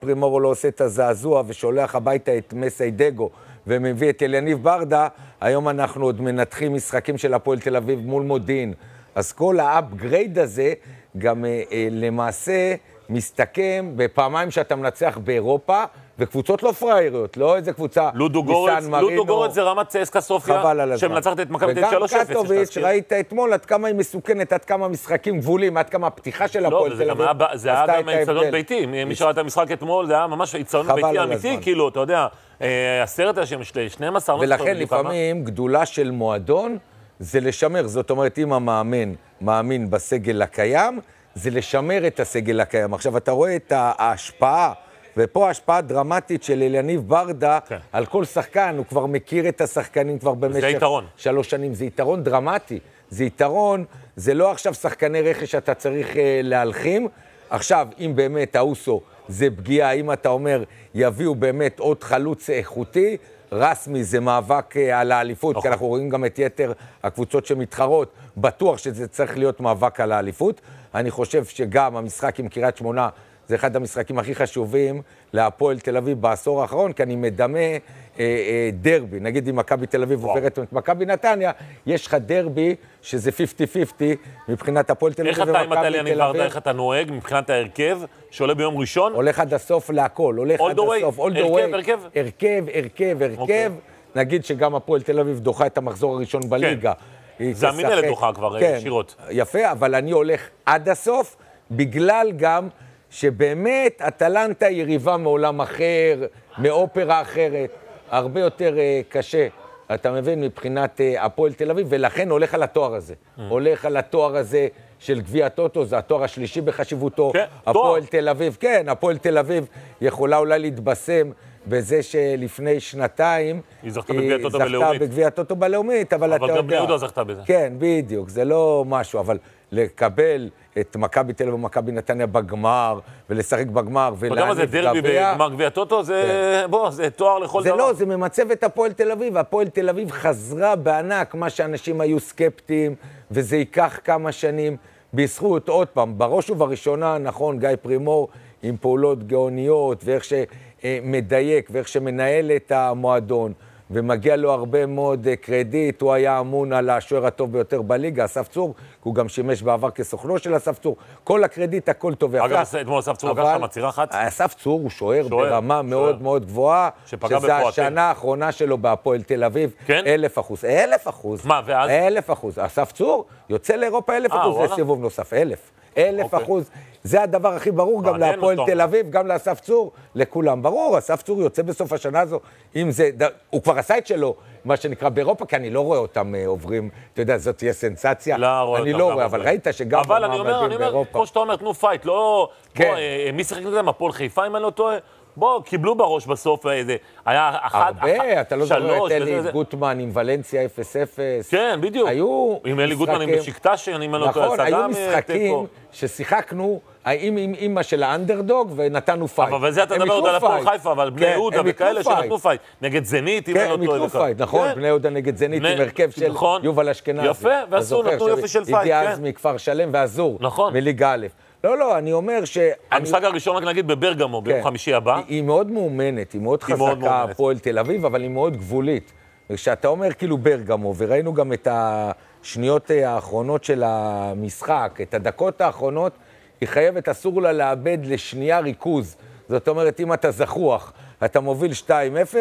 פרימור לא עושה את הזעזוע ושולח הביתה את מסיידגו ומביא את אליניב ברדה, היום אנחנו עוד מנתחים משחקים של הפועל תל אביב מול מודיעין. אז כל האפגרייד הזה גם למעשה מסתכם בפעמיים שאתה מנצח באירופה, וקבוצות לא פרייריות, לא איזה קבוצה לודו גורץ זה רמת צסקה סופיה, שמנצחת את מכבי תל אביב 3-0. וגם קטוביץ' ראית אתמול עד כמה היא מסוכנת, עד כמה משחקים גבולים, עד כמה הפתיחה של הפועל תל אביב. זה היה גם איצטדיון ביתי, מי שראה את המשחק אתמול, זה היה ממש איצטדיון ביתי אמיתי, כאילו, אתה יודע, 10,000, 12. ולכן לפעמים גדולה של מועדון זה לשמר, זאת אומרת, אם המאמן מאמין בסגל הקיים, זה לשמר את הסגל הקיים. עכשיו, אתה רואה את ההשפעה, ופה ההשפעה דרמטית של אליניב ברדה על כל שחקן, הוא כבר מכיר את השחקנים כבר במשך 3 שנים. זה יתרון דרמטי, זה יתרון, זה לא עכשיו שחקני רכש שאתה צריך להלחים. עכשיו, אם באמת האוסו זה פגיעה, אם אתה אומר, יביאו באמת עוד חלוץ איכותי, רסמי זה מאבק על האליפות, כי אנחנו רואים גם את יתר הקבוצות שמתחרות, בטוח שזה צריך להיות מאבק על האליפות. אני חושב שגם המשחק עם קריית שמונה, זה אחד המשחקים הכי חשובים להפועל תל אביב בעשור האחרון, כי אני מדמה דרבי. נגיד אם מכבי תל אביב עוברת את מכבי נתניה, יש לך דרבי שזה 50-50 מבחינת הפועל תל אביב ומכבי תל אביב. איך אתה עם אליניב ברדה, איך אתה נוהג מבחינת ההרכב שעולה ביום ראשון? הולך עד הסוף להכל, הולך עד הסוף. הרכב. נגיד שגם הפועל תל אביב דוחה את המחזור הראשון בליגה. זה המינהלת דוחה כבר ישירות. יפה, אבל אני הולך עד הסוף, בגלל גם שבאמת אטלנטה יריבה מעולם אחר, מאופרה אחרת, הרבה יותר קשה, אתה מבין, מבחינת הפועל תל אביב, ולכן הולך על התואר הזה. הולך על התואר הזה של גביע הטוטו, זה התואר השלישי בחשיבותו. הפועל תל אביב, כן, הפועל תל אביב יכולה אולי להתבשם בזה שלפני שנתיים היא זכתה בגביע הטוטו בלאומית, אבל אתה יודע. אבל גם בני יהודה זכתה בזה. כן, בדיוק, זה לא משהו, אבל לקבל את מכבי תל אביב ומכבי נתניה בגמר, ולשחק בגמר, ולהניף גביע. זה דרבי בגמר גביע הטוטו, זה תואר לכל דבר. זה לא, זה ממצב את הפועל תל אביב. הפועל תל אביב חזרה בענק, מה שאנשים היו סקפטיים, וזה ייקח כמה שנים. בזכות עוד פעם, בראש ובראשונה, נכון, גיא פרימור, עם פעולות גאוניות, ואיך שמדייק, ואיך שמנהל את המועדון, ומגיע לו הרבה מאוד קרדיט. הוא היה אמון על השוער הטוב ביותר בליגה, אסף צור, הוא גם שימש בעבר כסוכנו של אסף צור. כל הקרדיט, הכל טוב. אגב, אתמול אסף צור לקח שם מצירה אחת. אסף צור הוא שוער ברמה מאוד מאוד גבוהה, שזה השנה האחרונה שלו בהפועל תל אביב. 1,000%. 1,000%. מה, ואז? 1,000%. אסף צור יוצא לאירופה 1,000%, זה סיבוב נוסף. 1,000%. זה הדבר הכי ברור גם להפועל תל אביב, גם לאסף צור, לכולם. ברור, אסף צור יוצא בסוף השנה הזו, אם זה, הוא כבר עשה את שלו, מה שנקרא באירופה, כי אני לא רואה אותם עוברים, אתה יודע, זאת תהיה סנסציה. אני לא רואה, אבל ראית שגם במעמדים באירופה. אבל אני אומר, כמו שאתה אומר, תנו פייט, לא, מי שיחק לזה, הפועל חיפה, אם אני לא טועה? בוא, קיבלו בראש בסוף, היה הרבה, אתה לא זוכר את אלי גוטמן עם ולנסיה 0-0. כן, בדיוק. היו עם אלי גוטמן עם בשקטש, אני אומר לו, נכון, היו משחקים ששיחקנו עם אמא של האנדרדוג ונתנו פייט. אבל וזה אתה מדבר עוד על הפועל חיפה, אבל בני יהודה וכאלה שנתנו פייט. נגד זנית, אם אני לא טועה. כן, הם נתנו פייט, נכון, בני יהודה נגד זנית עם הרכב של יובל אשכנזי. יפה, ועשו, נתנו יופי של פייט, אידי אז מכפר שלם ועזור, מליגה א'. לא, אני אומר ש... המשחק הראשון רק נגיד בברגמו, ביום חמישי הבא. היא מאוד מאומנת, היא מאוד חזקה, הפועל תל אביב, אבל היא מאוד גבולית. וכשאתה אומר כאילו ברגמו, וראינו גם את השניות האחרונות של המשחק, את הדקות האחרונות, היא חייבת, אסור לה לאבד לשנייה ריכוז. זאת אומרת, אם אתה זכוח, אתה מוביל 2-0,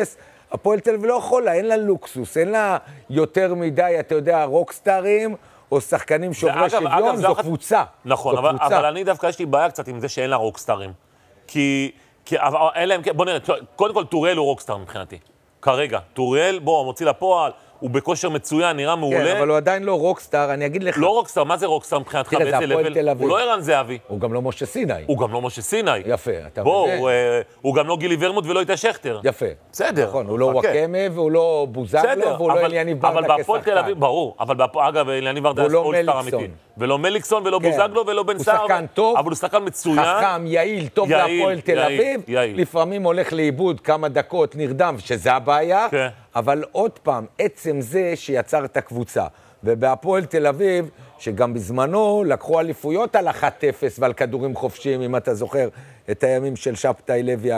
הפועל תל אביב לא יכולה, אין לה לוקסוס, אין לה יותר מדי, אתה יודע, רוקסטרים, או שחקנים שוברי שוויון, זו קבוצה. נכון, אבל אני דווקא יש לי בעיה קצת עם זה שאין לה רוקסטרים. כי בוא נראה, קודם כל טוריאל הוא רוקסטר מבחינתי. כרגע, טוריאל, בוא, מוציא לפועל, הוא בכושר מצוין, נראה מעולה. כן, אבל הוא עדיין לא רוקסטאר, אני אגיד לך. לא רוקסטאר, מה זה רוקסטאר מבחינתך? באיזה לבל? הוא לא ערן זהבי. הוא גם לא משה סיני. יפה, אתה מבין? בוא, הוא גם לא גילי ורמוט ולא איתה שכטר. יפה. בסדר. נכון, הוא לא וואקמה והוא לא בוזגלו והוא לא אליניב ברדה כשחקן. אבל בהפועל תל אביב, ברור. אבל אגב, אליניב ברדה הוא אולסטאר אמיתי. ולא מליקסון ולא בוזגלו ולא בן סער. הוא שחקן טוב. אבל הוא שחקן מצוין. חכם, יעיל, טוב להפועל תל אביב. לפעמים הולך לאיבוד כמה דקות, נרדם, שזה הבעיה. אבל עוד פעם, עצם זה שיצר את הקבוצה. ובהפועל תל אביב, שגם בזמנו לקחו אליפויות על 1-0 ועל כדורים חופשיים, אם אתה זוכר את הימים של שבתאי לוי.